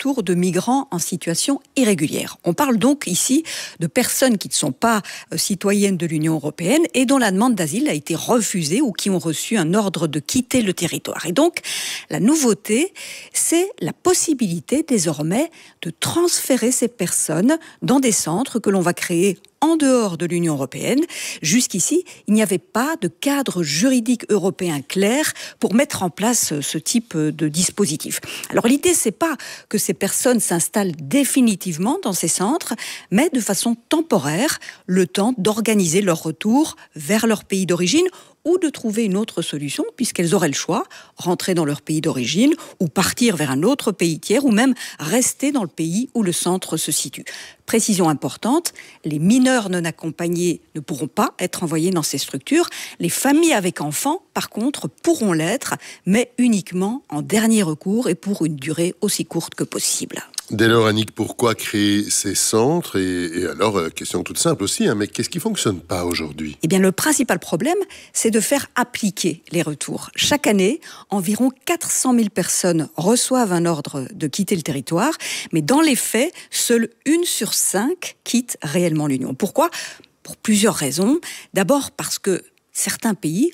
retour de migrants en situation irrégulière. On parle donc ici de personnes qui ne sont pas citoyennes de l'Union européenne et dont la demande d'asile a été refusée ou qui ont reçu un ordre de quitter le territoire. Et donc, la nouveauté, c'est la possibilité désormais de transférer ces personnes dans des centres que l'on va créer en dehors de l'Union européenne. Jusqu'ici, il n'y avait pas de cadre juridique européen clair pour mettre en place ce type de dispositif. Alors l'idée, c'est pas que ces personnes s'installent définitivement dans ces centres, mais de façon temporaire, le temps d'organiser leur retour vers leur pays d'origine ou de trouver une autre solution, puisqu'elles auraient le choix, rentrer dans leur pays d'origine, ou partir vers un autre pays tiers, ou même rester dans le pays où le centre se situe. Précision importante, les mineurs non accompagnés ne pourront pas être envoyés dans ces structures. Les familles avec enfants, par contre, pourront l'être, mais uniquement en dernier recours et pour une durée aussi courte que possible. Dès lors, Annick, pourquoi créer ces centres ? Et alors, question toute simple aussi, mais qu'est-ce qui ne fonctionne pas aujourd'hui ? Eh bien, le principal problème, c'est de faire appliquer les retours. Chaque année, environ 400 000 personnes reçoivent un ordre de quitter le territoire, mais dans les faits, seule 1 sur 5 quitte réellement l'Union. Pourquoi ? Pour plusieurs raisons. D'abord parce que certains pays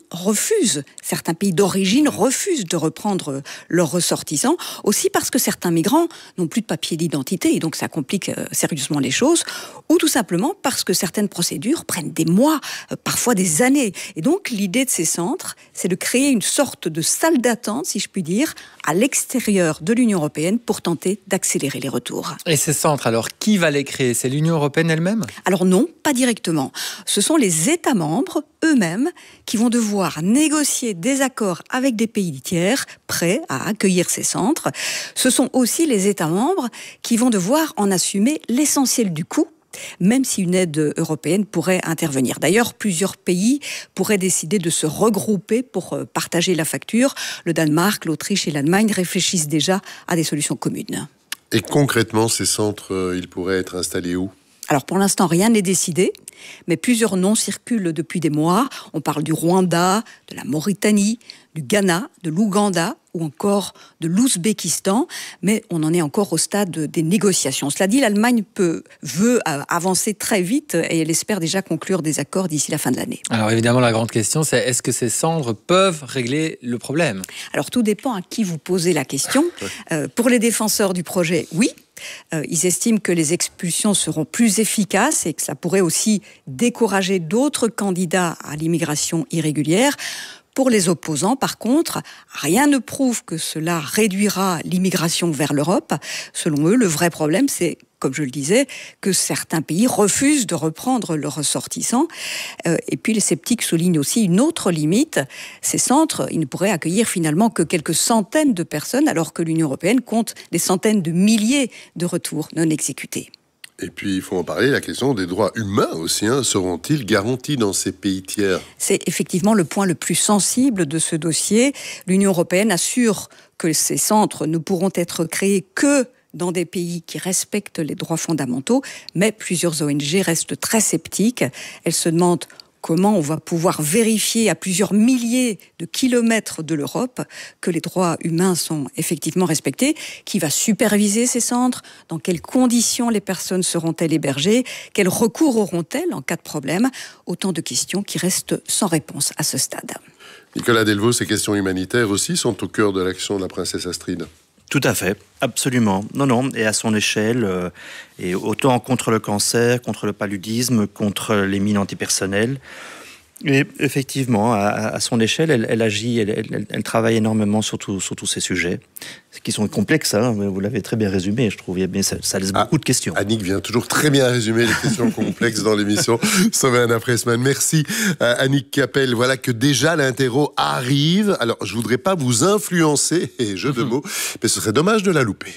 d'origine refusent de reprendre leurs ressortissants, aussi parce que certains migrants n'ont plus de papier d'identité, et donc ça complique sérieusement les choses, ou tout simplement parce que certaines procédures prennent des mois, parfois des années. Et donc l'idée de ces centres, c'est de créer une sorte de salle d'attente, si je puis dire, à l'extérieur de l'Union européenne pour tenter d'accélérer les retours. Et ces centres, alors, qui va les créer ? C'est l'Union européenne elle-même ? Alors non, pas directement. Ce sont les États membres eux-mêmes qui vont devoir négocier des accords avec des pays tiers prêts à accueillir ces centres. Ce sont aussi les États membres qui vont devoir en assumer l'essentiel du coût, même si une aide européenne pourrait intervenir. D'ailleurs, plusieurs pays pourraient décider de se regrouper pour partager la facture. Le Danemark, l'Autriche et l'Allemagne réfléchissent déjà à des solutions communes. Et concrètement, ces centres, ils pourraient être installés où ? Alors pour l'instant, rien n'est décidé, mais plusieurs noms circulent depuis des mois. On parle du Rwanda, de la Mauritanie, du Ghana, de l'Ouganda ou encore de l'Ouzbékistan, mais on en est encore au stade des négociations. Cela dit, l'Allemagne veut avancer très vite et elle espère déjà conclure des accords d'ici la fin de l'année. Alors évidemment, la grande question, c'est est-ce que ces centres peuvent régler le problème ? Alors tout dépend à qui vous posez la question. Pour les défenseurs du projet, oui. Ils estiment que les expulsions seront plus efficaces et que ça pourrait aussi décourager d'autres candidats à l'immigration irrégulière. Pour les opposants, par contre, rien ne prouve que cela réduira l'immigration vers l'Europe. Selon eux, le vrai problème, c'est, comme je le disais, que certains pays refusent de reprendre leurs ressortissants. Et puis les sceptiques soulignent aussi une autre limite. Ces centres, ils ne pourraient accueillir finalement que quelques centaines de personnes, alors que l'Union européenne compte des centaines de milliers de retours non exécutés. Et puis, il faut en parler, la question des droits humains aussi, seront-ils garantis dans ces pays tiers ? C'est effectivement le point le plus sensible de ce dossier. L'Union européenne assure que ces centres ne pourront être créés que dans des pays qui respectent les droits fondamentaux, mais plusieurs ONG restent très sceptiques. Elles se demandent comment on va pouvoir vérifier à plusieurs milliers de kilomètres de l'Europe que les droits humains sont effectivement respectés, qui va superviser ces centres, dans quelles conditions les personnes seront-elles hébergées, quels recours auront-elles en cas de problème, autant de questions qui restent sans réponse à ce stade. Nicolas Delvaux, ces questions humanitaires aussi sont au cœur de l'action de la princesse Astrid. Tout à fait, absolument. Non, et à son échelle, et autant contre le cancer, contre le paludisme, contre les mines antipersonnelles. Et effectivement, à son échelle, elle agit, elle travaille énormément sur tous ces sujets, qui sont complexes, vous l'avez très bien résumé, je trouve, mais ça laisse beaucoup de questions. Annick vient toujours très bien résumer les questions complexes dans l'émission Semaine après semaine. Merci Annick Capel. Voilà que déjà l'interro arrive. Alors, je voudrais pas vous influencer, jeu de mots, mais ce serait dommage de la louper.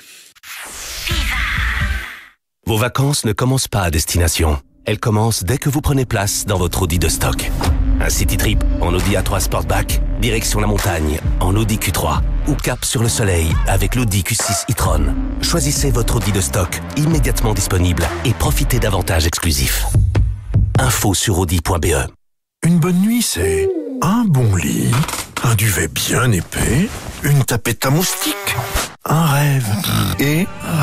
Vos vacances ne commencent pas à destination. Elles commencent dès que vous prenez place dans votre Audi de stock. Un city trip en Audi A3 Sportback, direction la montagne en Audi Q3 ou cap sur le soleil avec l'Audi Q6 e-tron. Choisissez votre Audi de stock immédiatement disponible et profitez d'avantages exclusifs. Info sur audi.be. Une bonne nuit, c'est un bon lit, un duvet bien épais, une tapette à moustiques, un rêve et